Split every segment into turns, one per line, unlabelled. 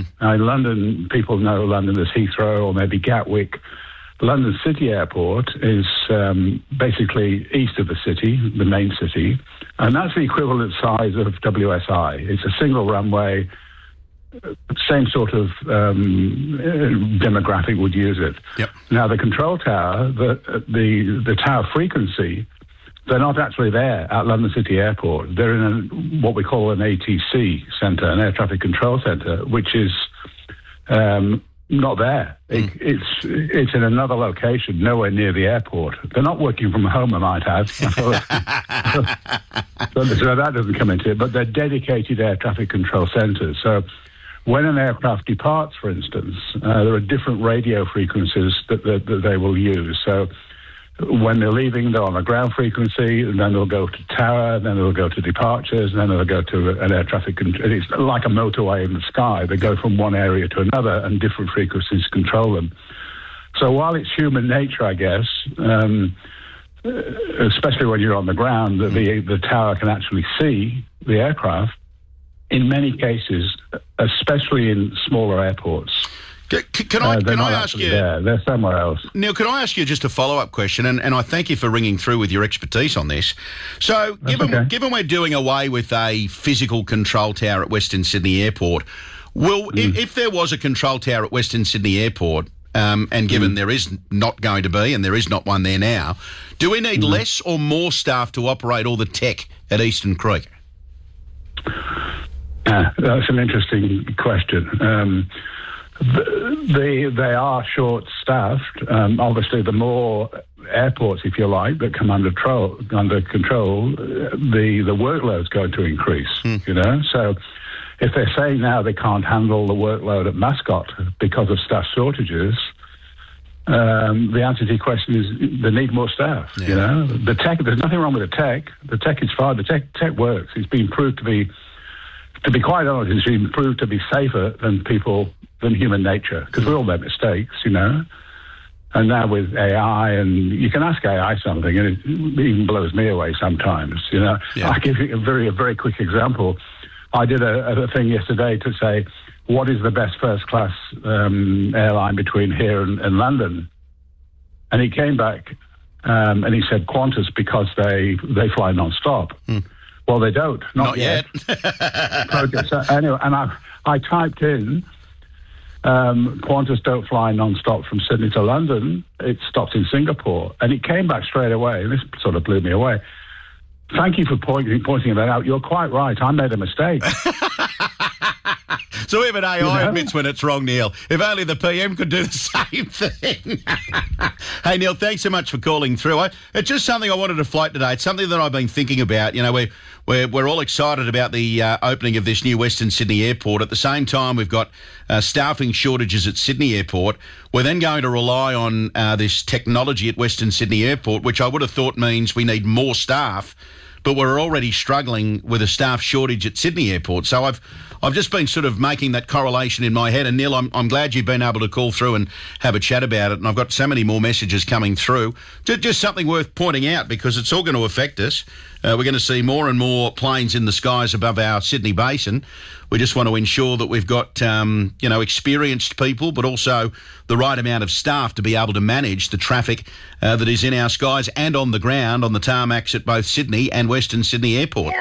London, people know London as Heathrow or maybe Gatwick. London City Airport is basically east of the city, the main city, and that's the equivalent size of WSI. It's a single runway, same sort of demographic would use it.
Yep.
Now, the control tower, the tower frequency, they're not actually there at London City Airport. They're in what we call an ATC centre, an air traffic control centre, which is not there. It's in another location, nowhere near the airport. They're not working from home, I might add. So that doesn't come into it. But they're dedicated air traffic control centres. So when an aircraft departs, for instance, there are different radio frequencies that they will use. So when they're leaving, they're on a ground frequency, and then they'll go to tower, then they'll go to departures, and then they'll go to an air traffic control. It's like a motorway in the sky. They go from one area to another, and different frequencies control them. So while it's human nature, I guess, especially when you're on the ground, the tower can actually see the aircraft. In many cases, especially in smaller airports,
Can I ask you?
They're somewhere else.
Neil, can I ask you just a follow-up question? And I thank you for ringing through with your expertise on this. So, given we're doing away with a physical control tower at Western Sydney Airport, if there was a control tower at Western Sydney Airport, and given there is not going to be, and there is not one there now, do we need less or more staff to operate all the tech at Eastern Creek?
That's an interesting question. They are short-staffed. Obviously, the more airports, if you like, that come under control, the workload's going to increase. You know, so if they're saying now they can't handle the workload at Mascot because of staff shortages, the answer to your question is they need more staff. Yeah. You know, the tech. There's nothing wrong with the tech. The tech is fine. The tech works. It's been proved to be quite honest, it's been proved to be safer than human nature, because we all make mistakes, you know. And now with AI, and you can ask AI something, and it even blows me away sometimes, you know. Yeah. I'll give you a very quick example. I did a thing yesterday to say, what is the best first-class airline between here and London? And he came back and he said Qantas, because they fly non-stop. Well, they don't. Not yet. Anyway, and I typed in, Qantas don't fly non-stop from Sydney to London. It stops in Singapore. And it came back straight away. And this sort of blew me away. Thank you for pointing that out. You're quite right. I made a mistake.
So even AI admits when it's wrong, Neil. If only the PM could do the same thing. Hey, Neil, thanks so much for calling through. It's just something I wanted to float today. It's something that I've been thinking about. You know, we're all excited about the opening of this new Western Sydney Airport. At the same time, we've got staffing shortages at Sydney Airport. We're then going to rely on this technology at Western Sydney Airport, which I would have thought means we need more staff. But we're already struggling with a staff shortage at Sydney Airport. So I've just been sort of making that correlation in my head. And Neil, I'm glad you've been able to call through and have a chat about it. And I've got so many more messages coming through. Just something worth pointing out, because it's all going to affect us. We're going to see more and more planes in the skies above our Sydney Basin. We just want to ensure that we've got, experienced people, but also the right amount of staff to be able to manage the traffic that is in our skies and on the ground, on the tarmacs at both Sydney and Western Sydney Airport.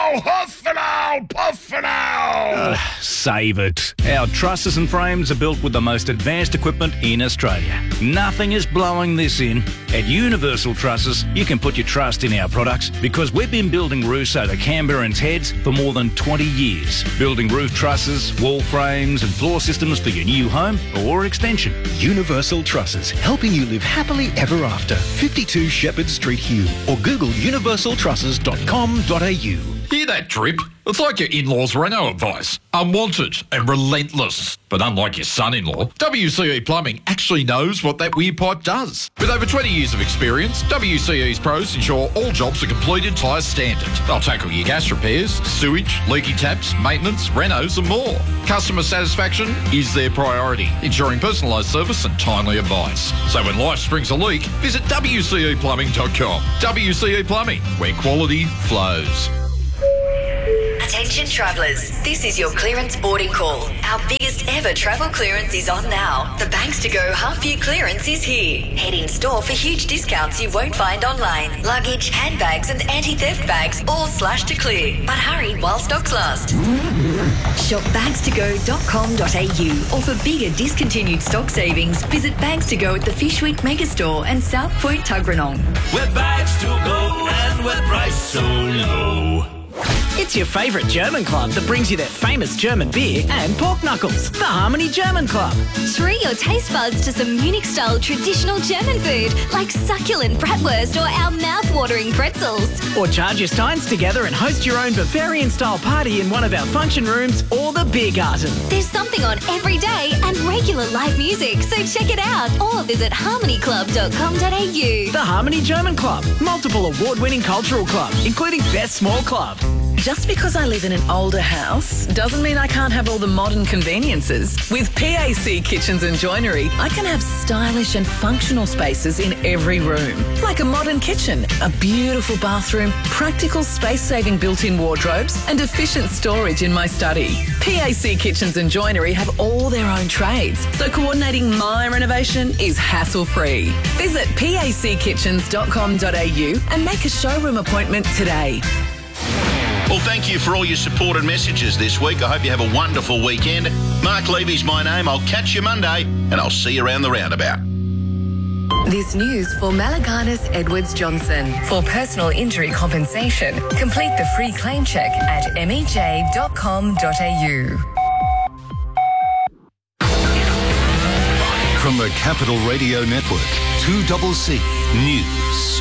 Save it. Our trusses and frames are built with the most advanced equipment in Australia. Nothing is blowing this in. At Universal Trusses, you can put your trust in our products, because we've been building roofs over Canberra and Heads for more than 20 years. Building roof trusses, wall frames and floor systems for your new home or extension.
Universal Trusses, helping you live happily ever after. 52 Shepherd Street, Hugh, or Google universaltrusses.com.au.
Hear that drip? It's like your in-laws' Renault advice. Unwanted and relentless. But unlike your son-in-law, WCE Plumbing actually knows what that weird pipe does. With over 20 years of experience, WCE's pros ensure all jobs are completed to high standard. They'll tackle your gas repairs, sewage, leaky taps, maintenance, renos and more. Customer satisfaction is their priority, ensuring personalised service and timely advice. So when life springs a leak, visit WCEplumbing.com. WCE Plumbing, where quality flows.
Attention travellers, this is your clearance boarding call. Our biggest ever travel clearance is on now. The Banks to Go half-year clearance is here. Head in store for huge discounts you won't find online. Luggage, handbags and anti-theft bags all slashed to clear. But hurry while stocks last. Shop bagstogo.com.au or for bigger discontinued stock savings, visit Bags to Go at the Fishwick Megastore and South Point Tuggeranong.
We're Bags to Go and we're priced so low.
It's your favourite German club that brings you their famous German beer and pork knuckles, the Harmony German Club.
Treat your taste buds to some Munich-style traditional German food like succulent bratwurst or our mouth-watering pretzels.
Or charge your steins together and host your own Bavarian-style party in one of our function rooms or the Biergarten.
There's something on every day and regular live music, so check it out or visit harmonyclub.com.au.
The Harmony German Club, multiple award-winning cultural club, including Best Small Club.
Just because I live in an older house doesn't mean I can't have all the modern conveniences. With PAC Kitchens and Joinery, I can have stylish and functional spaces in every room. Like a modern kitchen, a beautiful bathroom, practical space-saving built-in wardrobes and efficient storage in my study. PAC Kitchens and Joinery have all their own trades, so coordinating my renovation is hassle-free. Visit packitchens.com.au and make a showroom appointment today.
Well, thank you for all your support and messages this week. I hope you have a wonderful weekend. Mark Levy's my name. I'll catch you Monday and I'll see you around the roundabout.
This news for Malaganas Edwards Johnson. For personal injury compensation, complete the free claim check at mej.com.au.
From the Capital Radio Network, 2CC News.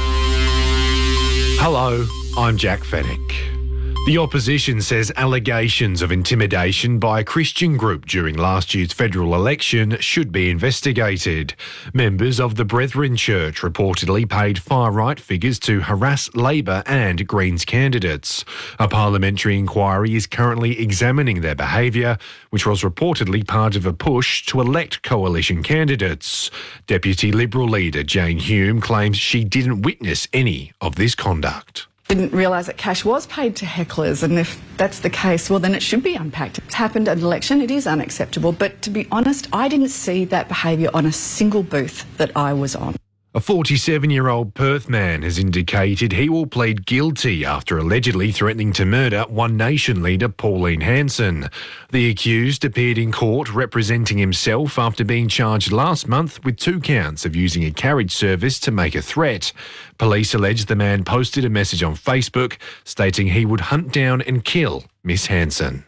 Hello, I'm Jack Fennick. The opposition says allegations of intimidation by a Christian group during last year's federal election should be investigated. Members of the Brethren Church reportedly paid far-right figures to harass Labor and Greens candidates. A parliamentary inquiry is currently examining their behaviour, which was reportedly part of a push to elect coalition candidates. Deputy Liberal leader Jane Hume claims she didn't witness any of this conduct.
Didn't realise that cash was paid to hecklers, and if that's the case, well, then it should be unpacked. It's happened at an election, it is unacceptable, but to be honest, I didn't see that behaviour on a single booth that I was on.
A 47-year-old Perth man has indicated he will plead guilty after allegedly threatening to murder One Nation leader Pauline Hanson. The accused appeared in court representing himself after being charged last month with 2 counts of using a carriage service to make a threat. Police allege the man posted a message on Facebook stating he would hunt down and kill Miss Hanson.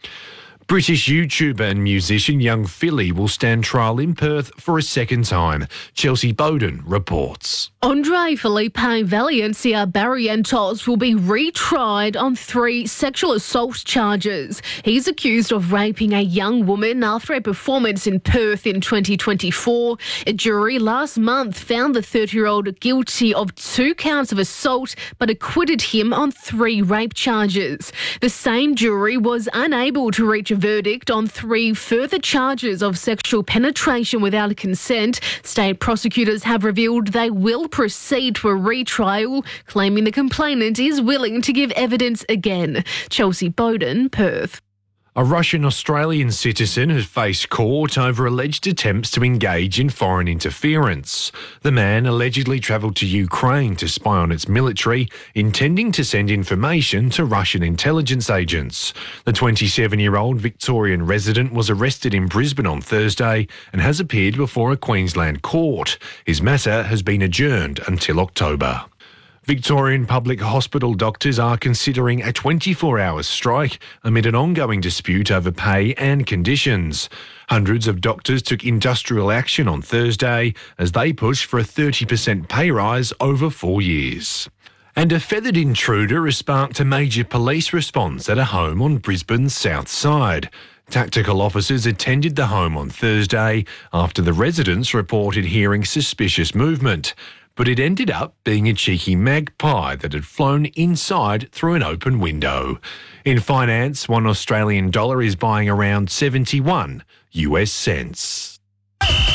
British YouTuber and musician Young Philly will stand trial in Perth for a second time. Chelsea Bowden reports.
Andre Felipe Valencia Barrientos will be retried on 3 sexual assault charges. He's accused of raping a young woman after a performance in Perth in 2024. A jury last month found the 30-year-old guilty of 2 counts of assault but acquitted him on 3 rape charges. The same jury was unable to reach a verdict on 3 further charges of sexual penetration without consent. State prosecutors have revealed they will proceed to a retrial, claiming the complainant is willing to give evidence again. Chelsea Bowden, Perth.
A Russian-Australian citizen has faced court over alleged attempts to engage in foreign interference. The man allegedly travelled to Ukraine to spy on its military, intending to send information to Russian intelligence agents. The 27-year-old Victorian resident was arrested in Brisbane on Thursday and has appeared before a Queensland court. His matter has been adjourned until October. Victorian public hospital doctors are considering a 24-hour strike amid an ongoing dispute over pay and conditions. Hundreds of doctors took industrial action on Thursday as they push for a 30% pay rise over 4 years. And a feathered intruder has sparked a major police response at a home on Brisbane's south side. Tactical officers attended the home on Thursday after the residents reported hearing suspicious movement. But it ended up being a cheeky magpie that had flown inside through an open window. In finance, $1 Australian is buying around 71 US cents.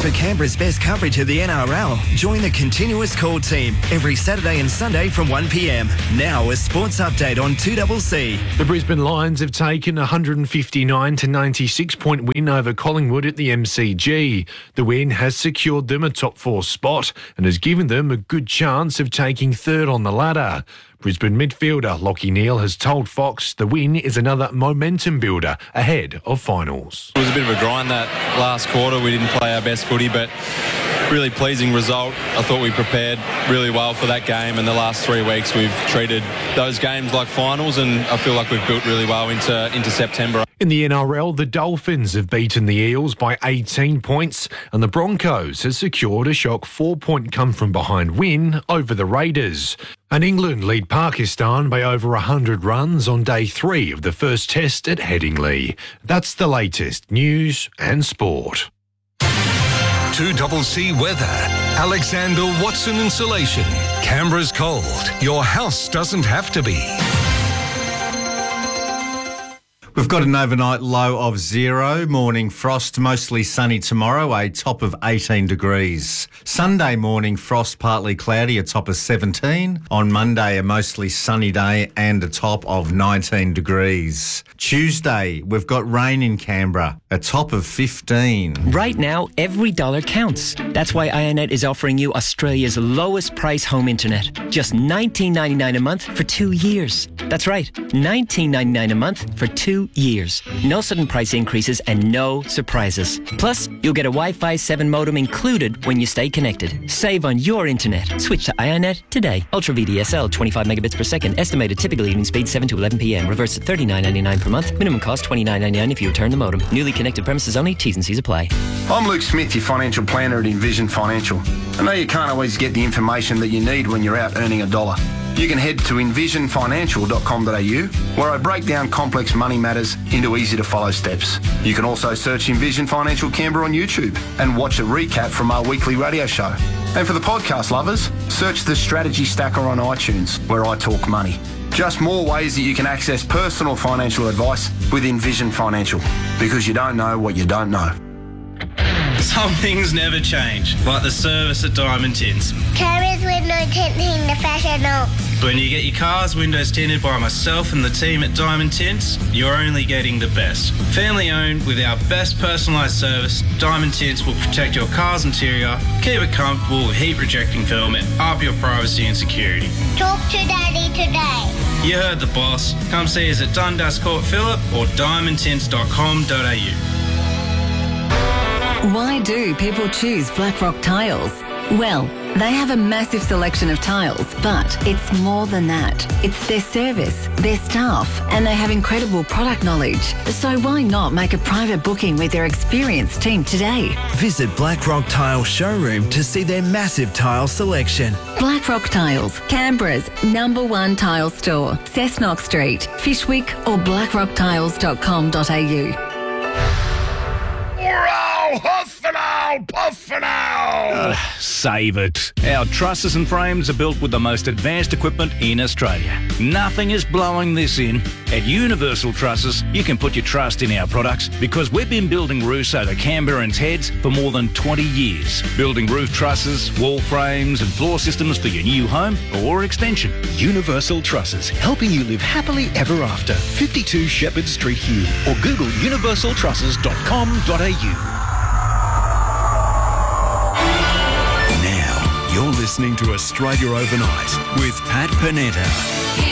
For Canberra's best coverage of the NRL, join the Continuous Call team every Saturday and Sunday from 1 p.m. Now a sports update on 2CC.
The Brisbane Lions have taken a 159 to 96 point win over Collingwood at the MCG. The win has secured them a top 4 spot and has given them a good chance of taking third on the ladder. Brisbane midfielder Lachie Neale has told Fox the win is another momentum builder ahead of finals.
It was a bit of a grind that last quarter. We didn't play our best footy, but really pleasing result. I thought we prepared really well for that game, and the last 3 weeks we've treated those games like finals, and I feel like we've built really well into September.
In the NRL, the Dolphins have beaten the Eels by 18 points and the Broncos has secured a shock 4-point come-from-behind win over the Raiders. And England lead Pakistan by over 100 runs on day 3 of the first test at Headingley. That's the latest news and sport.
2CC weather. Alexander Watson Insulation. Canberra's cold. Your house doesn't have to be.
We've got an overnight low of 0, morning frost, mostly sunny tomorrow, a top of 18 degrees. Sunday morning frost, partly cloudy, a top of 17. On Monday, a mostly sunny day and a top of 19 degrees. Tuesday, we've got rain in Canberra, a top of 15.
Right now, every dollar counts. That's why IONET is offering you Australia's lowest price home internet. Just $19.99 a month for 2 years. That's right, $19.99 a month for 2 years. No sudden price increases and no surprises. Plus, you'll get a Wi-Fi 7 modem included when you stay connected. Save on your internet. Switch to IONET today. Ultra VDSL, 25 megabits per second. Estimated typical evening speed 7 to 11 p.m. Reverse at $39.99 per month. Minimum cost $29.99 if you return the modem. Newly connected premises only. T's and C's apply.
I'm Luke Smith, your financial planner at Envision Financial. I know you can't always get the information that you need when you're out earning a dollar. You can head to envisionfinancial.com.au, where I break down complex money matters into easy-to-follow steps. You can also search Envision Financial Canberra on YouTube and watch a recap from our weekly radio show. And for the podcast lovers, search the Strategy Stacker on iTunes, where I talk money. Just more ways that you can access personal financial advice with Envision Financial, because you don't know what you don't know.
Some things never change, like the service at Diamond Tints.
Carers window tinting the professional.
When you get your car's windows tinted by myself and the team at Diamond Tints, you're only getting the best. Family owned with our best personalised service, Diamond Tints will protect your car's interior, keep it comfortable with heat rejecting film and up your privacy and security.
Talk to Daddy today.
You heard the boss. Come see us at Dundas Court Phillip or diamondtints.com.au.
Why do people choose Blackrock Tiles? Well, they have a massive selection of tiles, but it's more than that. It's their service, their staff, and they have incredible product knowledge. So why not make a private booking with their experienced team today?
Visit Blackrock Tile Showroom to see their massive tile selection.
Blackrock Tiles, Canberra's #1 tile store. Cessnock Street, Fishwick or blackrocktiles.com.au.
Puff and ow! Save it. Our trusses and frames are built with the most advanced equipment in Australia. Nothing is blowing this in. At Universal Trusses, you can put your trust in our products because we've been building roofs over Canberrans' heads for more than 20 years. Building roof trusses, wall frames and floor systems for your new home or extension.
Universal Trusses, helping you live happily ever after. 52 Shepherd Street, Hume, or Google universaltrusses.com.au.
You're listening to Australia Overnight with Pat Panetta.